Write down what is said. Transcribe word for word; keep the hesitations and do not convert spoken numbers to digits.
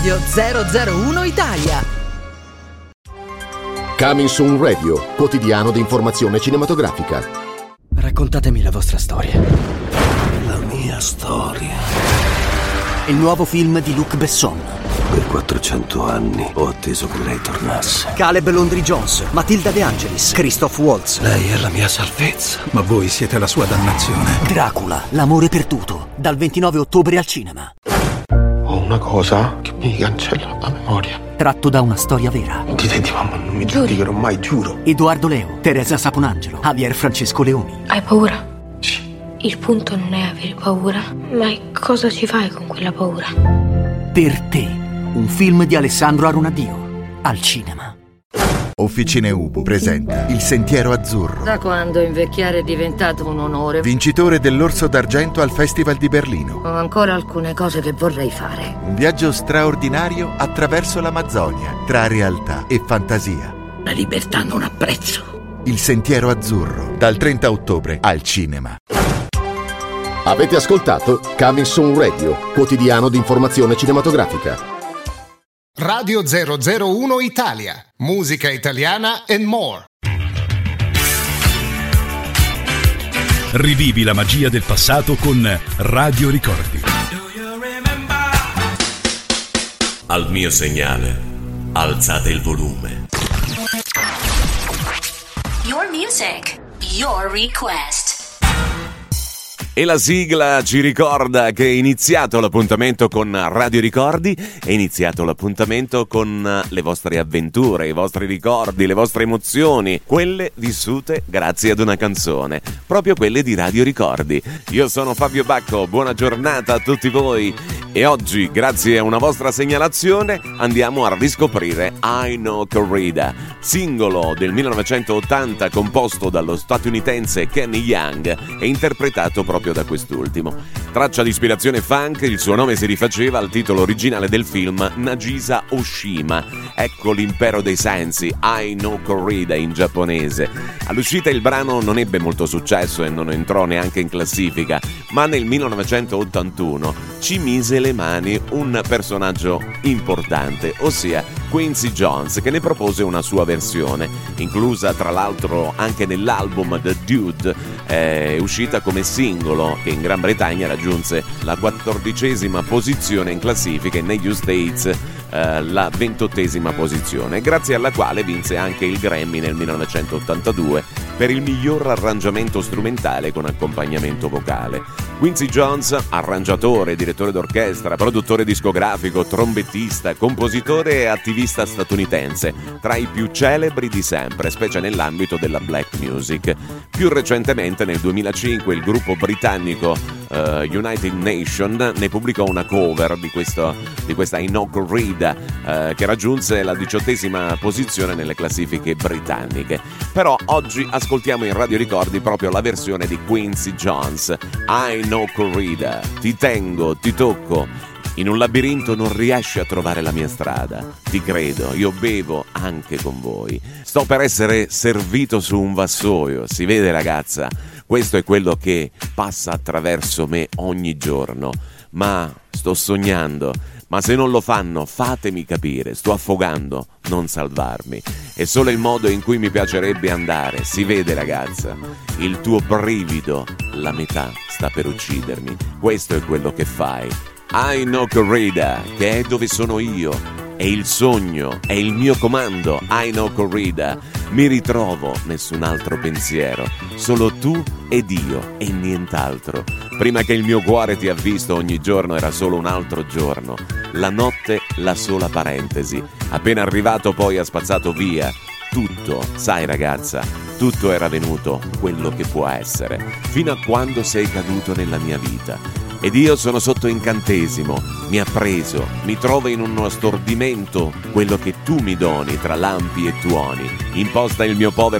zero zero uno Italia. Coming Soon Radio, quotidiano di informazione cinematografica. Raccontatemi la vostra storia. La mia storia. Il nuovo film di Luc Besson. Per quattrocento anni ho atteso che lei tornasse. Caleb Londry Jones, Matilda De Angelis, Christoph Waltz. Lei è la mia salvezza, ma voi siete la sua dannazione. Dracula, l'amore perduto, dal ventinove ottobre al cinema. Ho una cosa che mi cancella la memoria. Tratto da una storia vera. Ti senti, mamma, non mi giudicherò mai, giuro. Edoardo Leo, Teresa Saponangelo, Javier Francesco Leoni. Hai paura? Sì. Il punto non è avere paura, ma è cosa ci fai con quella paura. Per te, un film di Alessandro Aronadio, al cinema. Officine Ubu presenta Il Sentiero Azzurro. Da quando invecchiare è diventato un onore. Vincitore dell'Orso d'Argento al Festival di Berlino. Ho ancora alcune cose che vorrei fare. Un viaggio straordinario attraverso l'Amazzonia, tra realtà e fantasia. La libertà non ha prezzo. Il Sentiero Azzurro, dal trenta ottobre al cinema. Avete ascoltato Coming Soon Radio, quotidiano di informazione cinematografica. Radio zero zero uno Italia, musica italiana and more. Rivivi la magia del passato con Radio Ricordi. Al mio segnale, alzate il volume. Your music, your request. E la sigla ci ricorda che è iniziato l'appuntamento con Radio Ricordi, è iniziato l'appuntamento con le vostre avventure, i vostri ricordi, le vostre emozioni, quelle vissute grazie ad una canzone, proprio quelle di Radio Ricordi. Io sono Fabio Bacco, buona giornata a tutti voi e oggi, grazie a una vostra segnalazione, andiamo a riscoprire I Know Corrida, singolo del millenovecentottanta composto dallo statunitense Kenny Young e interpretato proprio da quest'ultimo. Traccia di ispirazione funk, il suo nome si rifaceva al titolo originale del film Nagisa Oshima. Ecco l'impero dei sensi, I Know Corrida in giapponese. All'uscita il brano non ebbe molto successo e non entrò neanche in classifica, ma nel millenovecentottantuno ci mise le mani un personaggio importante, ossia Quincy Jones, che ne propose una sua versione, inclusa tra l'altro anche nell'album The Dude, eh, uscita come singolo, che in Gran Bretagna raggiunse la quattordicesima posizione in classifica e negli States eh, la ventottesima posizione, grazie alla quale vinse anche il Grammy nel millenovecentottantadue per il miglior arrangiamento strumentale con accompagnamento vocale. Quincy Jones, arrangiatore, direttore d'orchestra, produttore discografico, trombettista, compositore e attivista statunitense, tra i più celebri di sempre, specie nell'ambito della black music. Più recentemente, nel duemilacinque, il gruppo britannico uh, United Nation ne pubblicò una cover di, questo, di questa I Know Corrida uh, che raggiunse la diciottesima posizione nelle classifiche britanniche. Però oggi ascoltiamo in Radio Ricordi proprio la versione di Quincy Jones, I Know Corrida. Ti tengo, ti tocco, in un labirinto non riesci a trovare la mia strada. Ti credo, io bevo anche con voi. Sto per essere servito su un vassoio, si vede ragazza? Questo è quello che passa attraverso me ogni giorno. Ma sto sognando. Ma se non lo fanno, fatemi capire, sto affogando, non salvarmi. È solo il modo in cui mi piacerebbe andare, si vede ragazza, il tuo brivido, la metà sta per uccidermi, questo è quello che fai. I Know Corrida, che è dove sono io, è il sogno, è il mio comando, I Know Corrida, mi ritrovo, nessun altro pensiero, solo tu ed io e nient'altro. Prima che il mio cuore ti ha visto ogni giorno era solo un altro giorno, la notte la sola parentesi, appena arrivato poi ha spazzato via tutto, sai ragazza, tutto era venuto quello che può essere, fino a quando sei caduto nella mia vita. Ed io sono sotto incantesimo, mi ha preso, mi trovo in uno stordimento, quello che tu mi doni tra lampi e tuoni, imposta il mio povero